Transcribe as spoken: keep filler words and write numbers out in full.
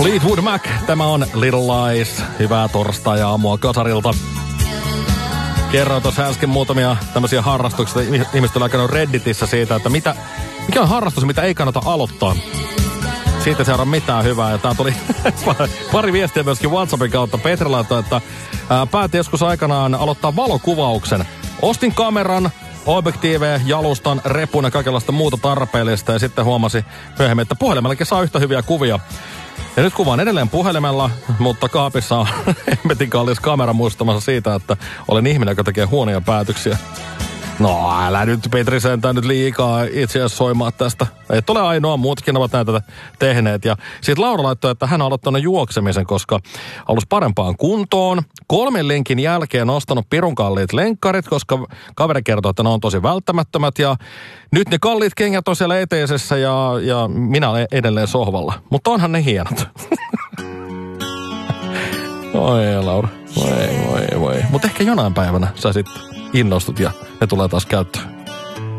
Fleetwood Mac, tämä on Little Lies. Hyvää torstai-aamua kasarilta. Kerroin tuossa äsken muutamia tämmöisiä harrastuksia. Ihmiset on aikana Redditissä siitä, että mitä, mikä on harrastus, mitä ei kannata aloittaa. Siitä ei seuraa mitään hyvää. Ja tää tuli pari viestiä myöskin WhatsAppin kautta. Petri laittoi, että ää, päätin joskus aikanaan aloittaa valokuvauksen. Ostin kameran, objektiiveja, jalustan, repun ja kaikenlaista muuta tarpeellista. Ja sitten huomasi myöhemmin, että puhelimellakin saa yhtä hyviä kuvia. Ja nyt kuvaan edelleen puhelimella, mutta kaapissa on hemmetin kallis kamera muistamassa siitä, että olen ihminen, joka tekee huonoja päätöksiä. No älä nyt Petri sentään nyt liikaa itse asiassa soimaa tästä. Et ole ainoa, muutkin ovat näitä tehneet. Ja sitten Laura laittoi, että hän on aloittanut juoksemisen, koska halusi parempaan kuntoon. Kolmen lenkin jälkeen ostanut pirun kalliit lenkkarit, koska kaveri kertoo, että ne on tosi välttämättömät. Ja nyt ne kalliit kengät on siellä eteisessä ja, ja minä olen edelleen sohvalla. Mutta onhan ne hienot. Oi Laura, voi voi voi. Mutta ehkä jonain päivänä sä sitten innostut ja ne tulee taas käyttöön.